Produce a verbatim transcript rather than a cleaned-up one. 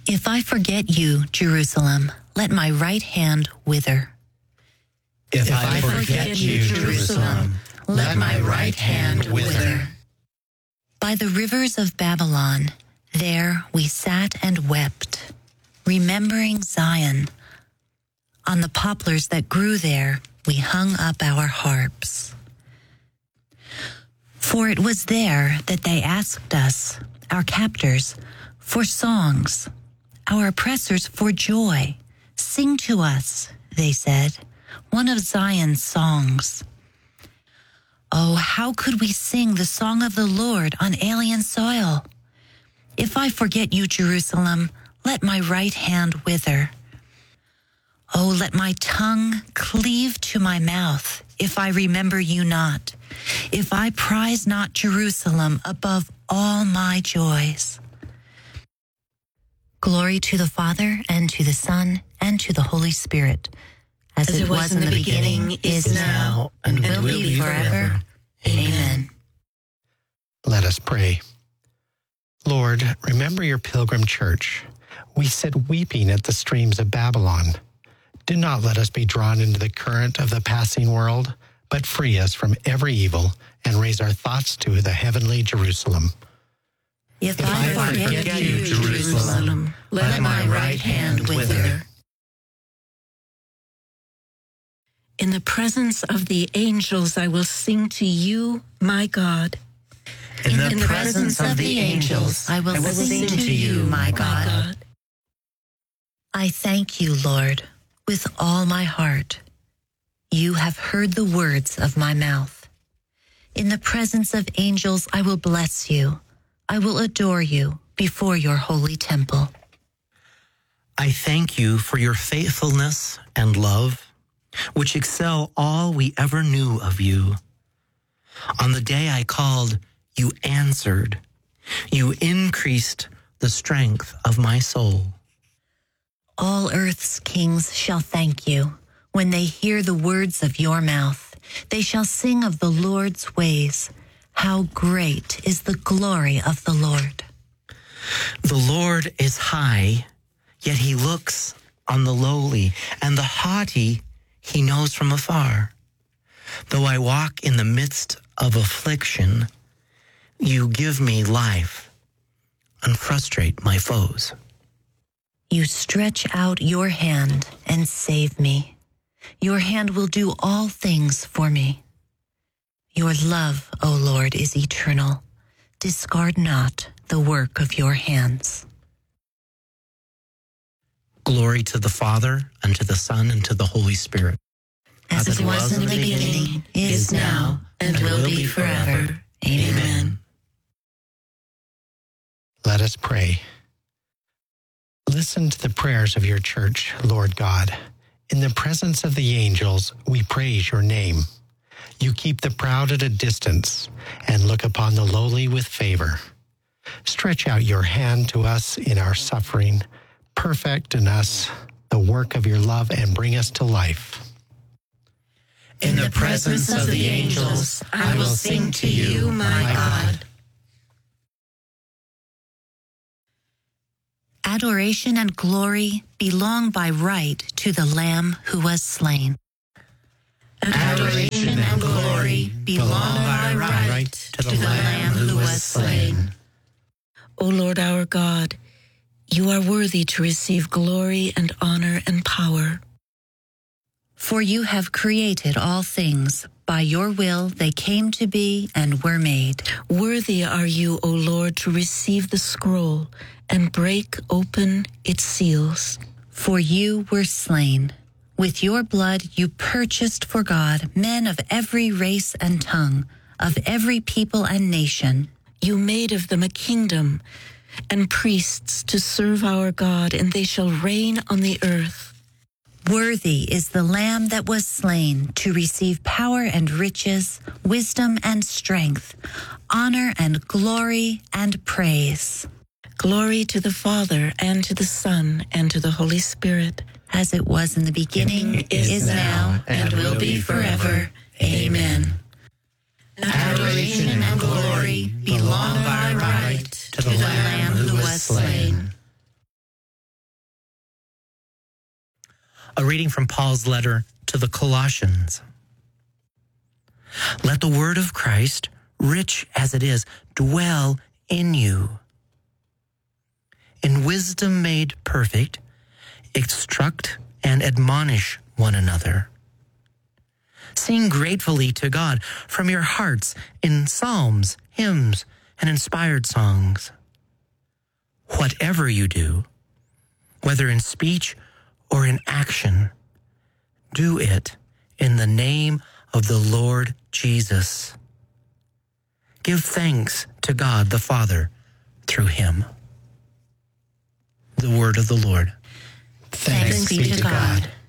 If I forget you, Jerusalem, let my right hand wither. If, if I forget you, Jerusalem, let my right hand wither. By the rivers of Babylon, there we sat and wept, remembering Zion. On the poplars that grew there, we hung up our harps. For it was there that they asked us, our captors, for songs, our oppressors for joy. Sing to us, they said, one of Zion's songs. Oh, how could we sing the song of the Lord on alien soil? If I forget you, Jerusalem, let my right hand wither. Oh, let my tongue cleave to my mouth if I remember you not, if I prize not Jerusalem above all my joys. Glory to the Father, and to the Son, and to the Holy Spirit, as, as it was, was in the beginning, beginning is now, and, and will, will be forever. forever. Amen. Let us pray. Lord, remember your pilgrim church. We sit weeping at the streams of Babylon. Do not let us be drawn into the current of the passing world, but free us from every evil and raise our thoughts to the heavenly Jerusalem. If, if I, I forget, forget you, Jerusalem, let my right hand wither. In the presence of the angels, I will sing to you, my God. In the, In the presence, presence of the angels, I will, I will sing, sing to you, my God. my God. I thank you, Lord, with all my heart. You have heard the words of my mouth. In the presence of angels, I will bless you. I will adore you before your holy temple. I thank you for your faithfulness and love, which excel all we ever knew of you. On the day I called, you answered. You increased the strength of my soul. All earth's kings shall thank you when they hear the words of your mouth. They shall sing of the Lord's ways. How great is the glory of the Lord. The Lord is high, yet he looks on the lowly, and the haughty he knows from afar. Though I walk in the midst of affliction, you give me life and frustrate my foes. You stretch out your hand and save me. Your hand will do all things for me. Your love, O Lord, is eternal. Discard not the work of your hands. Glory to the Father, and to the Son, and to the Holy Spirit. As, As it was, was in the beginning, beginning is now, and, and will, will be forever. Amen. Amen. Let us pray. Listen to the prayers of your church, Lord God. In the presence of the angels, we praise your name. You keep the proud at a distance and look upon the lowly with favor. Stretch out your hand to us in our suffering. Perfect in us the work of your love and bring us to life. In the presence of the angels, I will sing to you, my God. Adoration and glory belong by right to the Lamb who was slain. Adoration and glory belong by right to the Lamb who was slain. O Lord our God, you are worthy to receive glory and honor and power. For you have created all things. By your will they came to be and were made. Worthy are you, O Lord, to receive the scroll and break open its seals. For you were slain. With your blood you purchased for God men of every race and tongue, of every people and nation. You made of them a kingdom and priests to serve our God, and they shall reign on the earth. Worthy is the Lamb that was slain to receive power and riches, wisdom and strength, honor and glory and praise. Glory to the Father, and to the Son, and to the Holy Spirit. As it was in the beginning, is, is now, and will be forever. Amen. Adoration and glory belong by right to the Lamb who was slain. A reading from Paul's letter to the Colossians. Let the word of Christ, rich as it is, dwell in you. In wisdom made perfect, instruct and admonish one another. Sing gratefully to God from your hearts in psalms, hymns, and inspired songs. Whatever you do, whether in speech or in action, do it in the name of the Lord Jesus. Give thanks to God the Father through him. The word of the Lord. Thanks, Thanks be to God. God.